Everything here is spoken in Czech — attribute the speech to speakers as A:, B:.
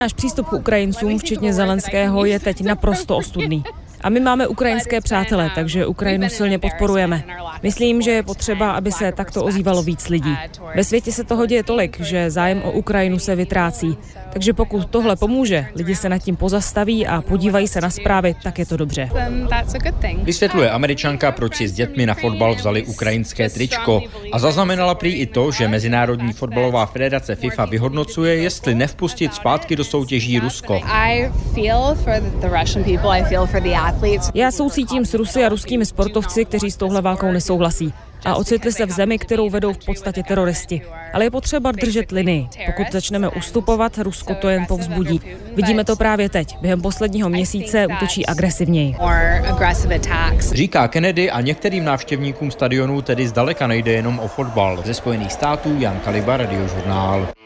A: Náš přístup k Ukrajincům, včetně Zelenského, je teď naprosto ostudný. A my máme ukrajinské přátele, takže Ukrajinu silně podporujeme. Myslím, že je potřeba, aby se takto ozývalo víc lidí. Ve světě se toho děje tolik, že zájem o Ukrajinu se vytrácí. Takže pokud tohle pomůže, lidi se nad tím pozastaví a podívají se na zprávy, tak je to dobře.
B: Vysvětluje Američanka, proč si s dětmi na fotbal vzali ukrajinské tričko. A zaznamenala prý i to, že Mezinárodní fotbalová federace FIFA vyhodnocuje, jestli nevpustit zpátky do soutěží Rusko.
A: Já soucítím s Rusy a ruskými sportovci, kteří s touhle válkou nesouhlasí. A ocitli se v zemi, kterou vedou v podstatě teroristi. Ale je potřeba držet linii. Pokud začneme ustupovat, Rusko to jen povzbudí. Vidíme to právě teď. Během posledního měsíce útočí agresivněji.
B: Říká Kennedy a některým návštěvníkům stadionu tedy zdaleka nejde jenom o fotbal. Ze Spojených států Jan Kaliba, Radiožurnál.